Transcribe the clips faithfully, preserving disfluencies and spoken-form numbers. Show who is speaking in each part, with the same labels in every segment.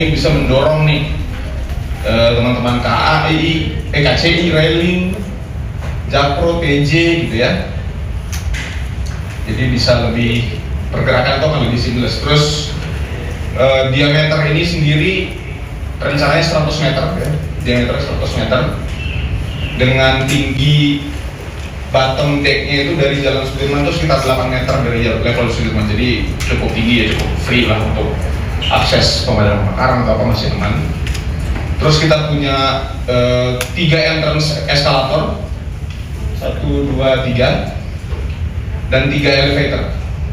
Speaker 1: bisa mendorong nih teman-teman K A I, E K C I, Railing, Jakpro, P J gitu ya. Jadi bisa lebih pergerakan itu akan lebih seamless. Terus eh, diameter ini sendiri rencananya seratus meter ya, diameter seratus meter dengan tinggi bottom decknya itu dari Jalan Sudirman itu sekitar delapan meter dari level Sudirman. Jadi cukup tinggi ya, cukup free lah untuk akses pemadam kebakaran atau apa masih aman. Terus kita punya uh, tiga entrance eskalator, satu, dua, tiga, dan tiga elevator.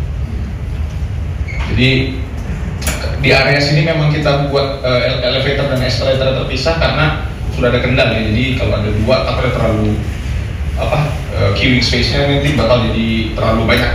Speaker 1: Jadi di area sini memang kita buat uh, elevator dan eskalator terpisah karena sudah ada kendal ya. Jadi kalau ada dua, takutnya terlalu apa uh, queuing space-nya nanti bakal jadi terlalu banyak.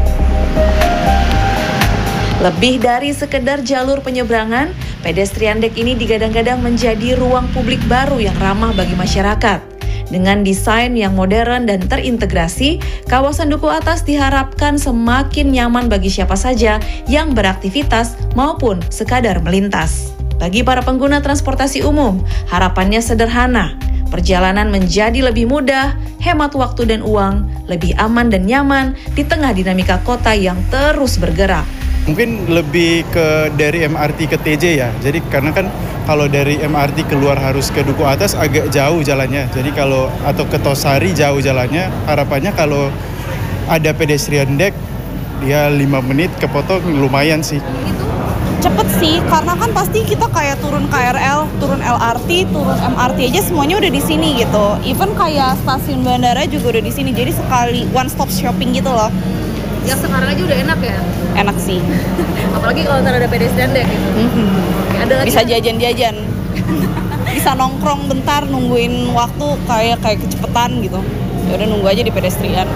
Speaker 2: Lebih dari sekedar jalur penyeberangan, pedestrian deck ini digadang-gadang menjadi ruang publik baru yang ramah bagi masyarakat. Dengan desain yang modern dan terintegrasi, kawasan Duku Atas diharapkan semakin nyaman bagi siapa saja yang beraktivitas maupun sekadar melintas. Bagi para pengguna transportasi umum, harapannya sederhana. Perjalanan menjadi lebih mudah, hemat waktu dan uang, lebih aman dan nyaman di tengah dinamika kota yang terus bergerak.
Speaker 3: Mungkin lebih ke dari M R T ke T J ya. Jadi karena kan kalau dari M R T keluar harus ke Duku Atas agak jauh jalannya. Jadi kalau atau ke Tosari jauh jalannya. Harapannya kalau ada pedestrian deck dia lima menit kepotong lumayan sih.
Speaker 4: Cepet sih, karena kan pasti kita kayak turun K R L, turun L R T, turun M R T aja semuanya udah di sini gitu. Even kayak stasiun bandara juga udah di sini. Jadi sekali one stop shopping gitu loh.
Speaker 5: Yang sekarang aja udah enak ya?
Speaker 4: Enak sih.
Speaker 5: Apalagi kalau ntar ada pedestrian deck gitu. Mm-hmm. Oke, ada lagi.
Speaker 4: Bisa jajan-jajan. Bisa nongkrong bentar nungguin waktu kayak kayak kecepetan gitu. Ya udah nunggu aja di pedestrian.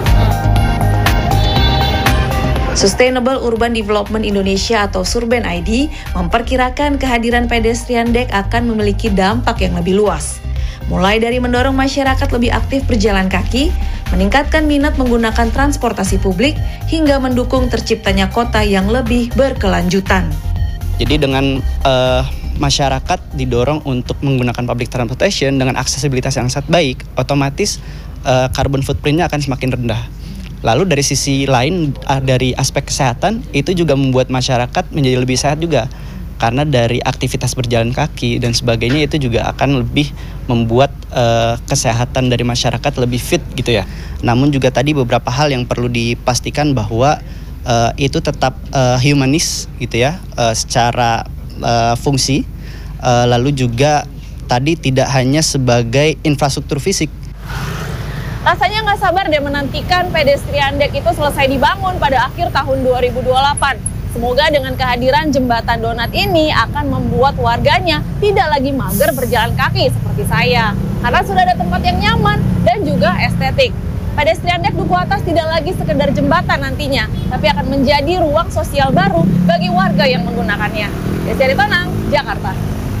Speaker 2: Sustainable Urban Development Indonesia atau Surben I D memperkirakan kehadiran pedestrian deck akan memiliki dampak yang lebih luas. Mulai dari mendorong masyarakat lebih aktif berjalan kaki, meningkatkan minat menggunakan transportasi publik, hingga mendukung terciptanya kota yang lebih berkelanjutan.
Speaker 6: Jadi dengan uh, masyarakat didorong untuk menggunakan public transportation dengan aksesibilitas yang sangat baik, otomatis uh, carbon footprint-nya akan semakin rendah. Lalu dari sisi lain, uh, dari aspek kesehatan, itu juga membuat masyarakat menjadi lebih sehat juga. Karena dari aktivitas berjalan kaki dan sebagainya itu juga akan lebih membuat uh, kesehatan dari masyarakat lebih fit gitu ya. Namun juga tadi beberapa hal yang perlu dipastikan bahwa uh, itu tetap uh, humanis gitu ya, uh, secara uh, fungsi. Uh, lalu juga tadi tidak hanya sebagai infrastruktur fisik.
Speaker 5: Rasanya nggak sabar deh menantikan pedestrian deck itu selesai dibangun pada akhir tahun dua ribu dua puluh delapan. Semoga dengan kehadiran jembatan donat ini akan membuat warganya tidak lagi mager berjalan kaki seperti saya. Karena sudah ada tempat yang nyaman dan juga estetik. Pedestrian deck Duku Atas tidak lagi sekedar jembatan nantinya, tapi akan menjadi ruang sosial baru bagi warga yang menggunakannya. Desi Aritonang, Jakarta.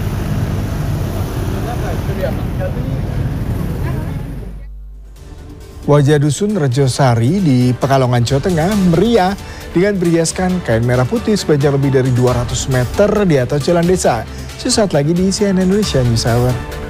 Speaker 7: Wajah dusun Rejosari di Pekalongan, Jawa Tengah meriah dengan berhiaskan kain merah putih sepanjang lebih dari dua ratus meter di atas jalan desa. Sesaat lagi di C N N Indonesia News Hour.